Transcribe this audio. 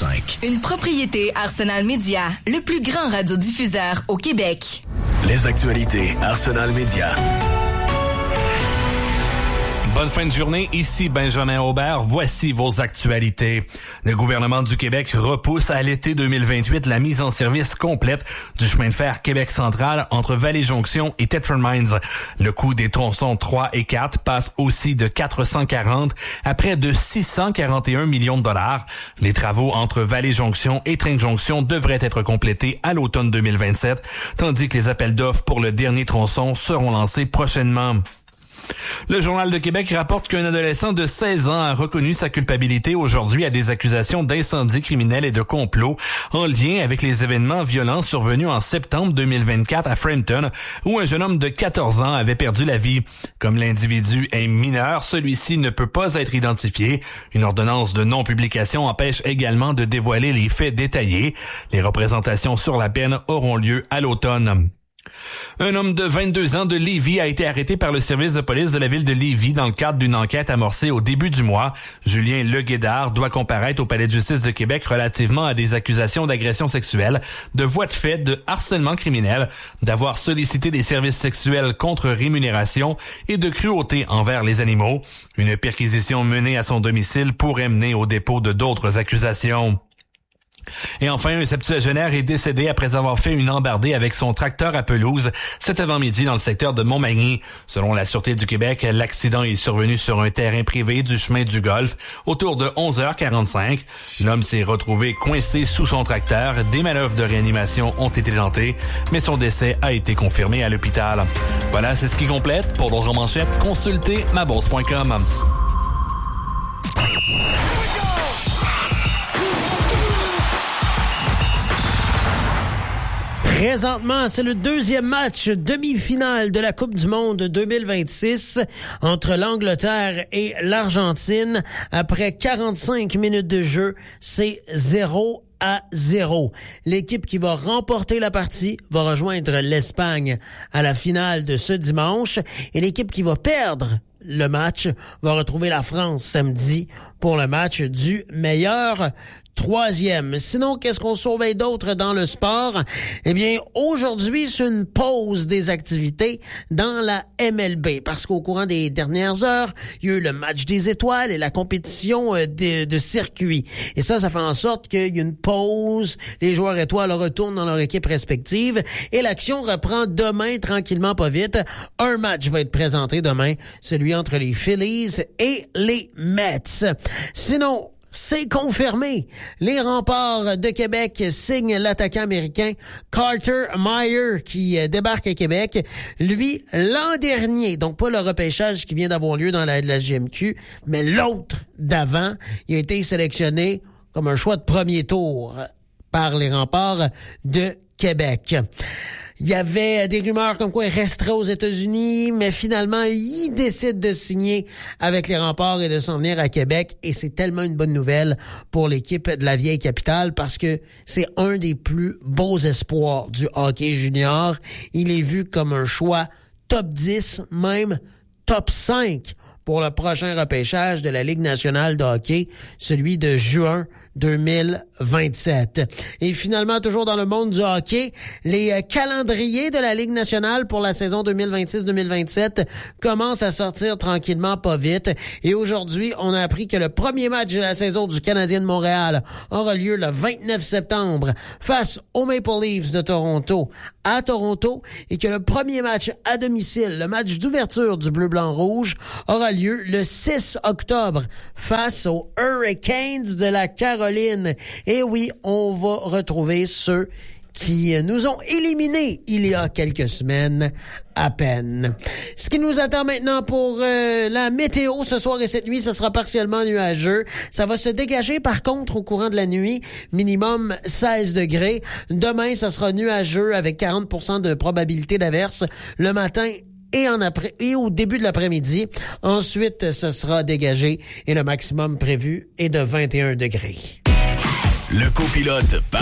105. Une propriété Arsenal Media, le plus grand radiodiffuseur au Québec. Les actualités Arsenal Media. Bonne fin de journée, ici Benjamin Aubert. Voici vos actualités. Le gouvernement du Québec repousse à l'été 2028 la mise en service complète du chemin de fer Québec central entre Vallée-Jonction et Thetford Mines. Le coût des tronçons 3 et 4 passe aussi de 440 à près de 641 millions de dollars. Les travaux entre Vallée-Jonction et Tring-Jonction devraient être complétés à l'automne 2027, tandis que les appels d'offres pour le dernier tronçon seront lancés prochainement. Le Journal de Québec rapporte qu'un adolescent de 16 ans a reconnu sa culpabilité aujourd'hui à des accusations d'incendie criminel et de complot en lien avec les événements violents survenus en septembre 2024 à Frampton, où un jeune homme de 14 ans avait perdu la vie. Comme l'individu est mineur, celui-ci ne peut pas être identifié. Une ordonnance de non-publication empêche également de dévoiler les faits détaillés. Les représentations sur la peine auront lieu à l'automne. Un homme de 22 ans de Lévis a été arrêté par le service de police de la ville de Lévis dans le cadre d'une enquête amorcée au début du mois. Julien Leguédard doit comparaître au Palais de justice de Québec relativement à des accusations d'agression sexuelle, de voies de fait, de harcèlement criminel, d'avoir sollicité des services sexuels contre rémunération et de cruauté envers les animaux. Une perquisition menée à son domicile pourrait mener au dépôt de d'autres accusations. Et enfin, un septuagénaire est décédé après avoir fait une embardée avec son tracteur à pelouse cet avant-midi dans le secteur de Montmagny. Selon la Sûreté du Québec, l'accident est survenu sur un terrain privé du chemin du Golfe autour de 11h45. L'homme s'est retrouvé coincé sous son tracteur. Des manœuvres de réanimation ont été tentées, mais son décès a été confirmé à l'hôpital. Voilà, c'est ce qui complète. Pour d'autres manchettes, consultez mabourse.com. Présentement, c'est le deuxième match demi-finale de la Coupe du Monde 2026 entre l'Angleterre et l'Argentine. Après 45 minutes de jeu, c'est 0-0. L'équipe qui va remporter la partie va rejoindre l'Espagne à la finale de ce dimanche et l'équipe qui va perdre le match va retrouver la France samedi pour le match du meilleur troisième. Sinon, qu'est-ce qu'on surveille d'autre dans le sport? Eh bien, aujourd'hui, c'est une pause des activités dans la MLB parce qu'au courant des dernières heures, il y a eu le match des étoiles et la compétition de circuit. Et ça fait en sorte qu'il y a une pause. Les joueurs étoiles retournent dans leur équipe respective et l'action reprend demain tranquillement, pas vite. Un match va être présenté demain, celui entre les Phillies et les Mets. Sinon, c'est confirmé. Les Remparts de Québec signent l'attaquant américain Carter Meyer qui débarque à Québec. Lui, l'an dernier, donc pas le repêchage qui vient d'avoir lieu dans la GMQ, mais l'autre d'avant, il a été sélectionné comme un choix de premier tour par les Remparts de Québec. Il y avait des rumeurs comme quoi il resterait aux États-Unis, mais finalement, il décide de signer avec les Remparts et de s'en venir à Québec. Et c'est tellement une bonne nouvelle pour l'équipe de la vieille capitale parce que c'est un des plus beaux espoirs du hockey junior. Il est vu comme un choix top 10, même top 5 pour le prochain repêchage de la Ligue nationale de hockey, celui de juin 2027. Et finalement, toujours dans le monde du hockey, les calendriers de la Ligue nationale pour la saison 2026-2027 commencent à sortir tranquillement, pas vite. Et aujourd'hui, on a appris que le premier match de la saison du Canadien de Montréal aura lieu le 29 septembre face aux Maple Leafs de Toronto à Toronto et que le premier match à domicile, le match d'ouverture du bleu-blanc-rouge, aura lieu le 6 octobre face aux Hurricanes de la Caroline. Et oui, on va retrouver ceux qui nous ont éliminés il y a quelques semaines à peine. Ce qui nous attend maintenant pour la météo ce soir et cette nuit, ce sera partiellement nuageux. Ça va se dégager par contre au courant de la nuit, minimum 16 degrés. Demain, ça sera nuageux avec 40% de probabilité d'averse le matin et au début de l'après-midi. Ensuite, ce sera dégagé et le maximum prévu est de 21 degrés. Le copilote